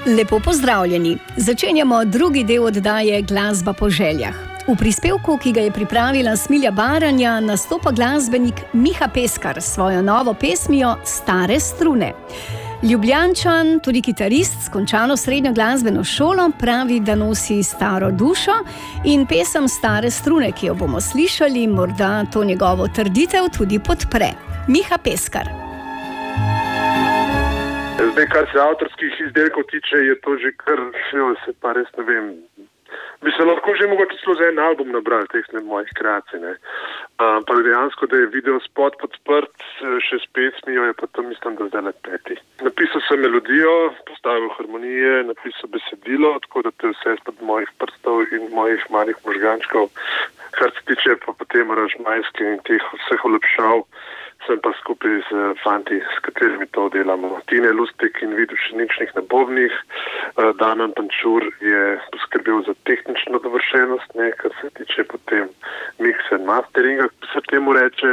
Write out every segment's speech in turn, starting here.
Lepo pozdravljeni. Začenjamo drugi del oddaje Glasba po željah. V prispevku, ki ga je pripravila Smilja Baranja, nastopa glasbenik Miha Peskar s svojo novo pesmijo Stare strune. Ljubljančan, tudi kitarist s končano srednjo glasbeno šolo, pravi, da nosi staro dušo in pesem Stare strune, ki jo bomo slišali, morda to njegovo trditev tudi podpre. Miha Peskar. Zdaj, kar se avtorskih izdelkov tiče, je to že kar, se pa res ne vem. Bi se lahko že mogoče celo za en album nabrali teh mojih kreacij, ne. Ampak dejansko, da je video spot podprt še s pesmijo, je pa to mislim, da zdaj le 5. Napisal sem melodijo, postavil harmonije, napisal besedilo, tako da to je vse spod mojih prstov in mojih malih možgančkov. Kar se tiče pa potem aranžmajske in teh vseh olepšav, sem pa skupaj z fanti, s katerimi to delamo. Tine Lustig in Vidu Šeničnih na bobnih, Damjan Pančur je poskrbel za tehnično dovršenost, ne, kar se tiče potem mix and masteringa, ki se temu reče.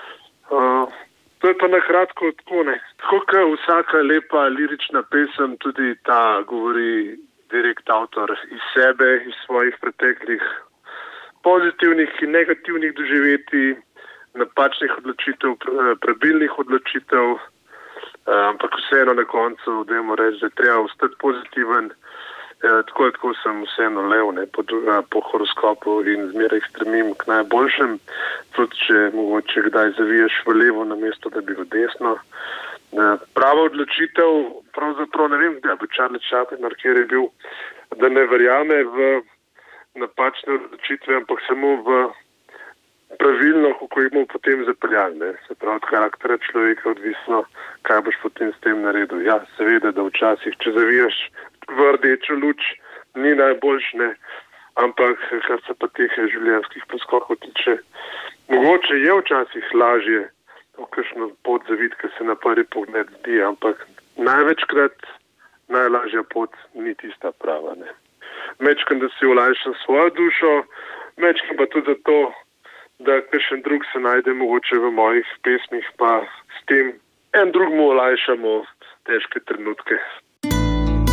To je pa na kratko tako, ne. Tako kot vsaka lepa lirična pesem, tudi ta govori direkt avtor iz sebe, iz svojih preteklih pozitivnih in negativnih doživetij, napačnih odločitev, pravilnih odločitev, ampak vseeno na koncu, dajmo reči, da je treba ostati pozitiven. Tako sem vseeno lev, ne, po horoskopu in zmeraj stremim k najboljšem, tudi če mogoče kdaj zaviješ v levo namesto, da bi v desno. Prava odločitev, pravzaprav ne vem, da bi Charlie Chaplin, kjer je bil, da ne verjame v napačne odločitve, ampak samo v pravilno, kako jih bomo potem zapeljali, ne. Se pravi, od karaktera človeka odvisno, kaj boš potem s tem naredil. Ja, seveda, da včasih, če zavijaš v rdečo luč, ni najboljš, ne, ampak kar se pa teh življenjskih poskokov tiče, mogoče je včasih lažje v kakšno pot zaviti, ker se na prvi pogled zdi, ampak največkrat najlažja pot ni tista prava, ne. Mečkam, da si olajšam svojo dušo, mečkam pa tudi zato, da kakšen drug se najde mogoče v mojih pesmih, pa s tem en drugmu olajšamo težke trenutke.